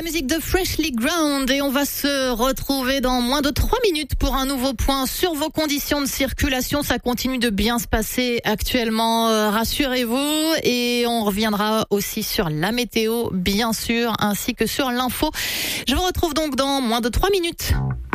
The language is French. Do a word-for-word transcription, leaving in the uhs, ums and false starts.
musique de Freshly Ground et on va se retrouver dans moins de trois minutes pour un nouveau point sur vos conditions de circulation. Ça continue de bien se passer actuellement, euh, rassurez-vous. Et on reviendra aussi sur la météo, bien sûr, ainsi que sur l'info. Je vous retrouve donc dans moins de trois minutes.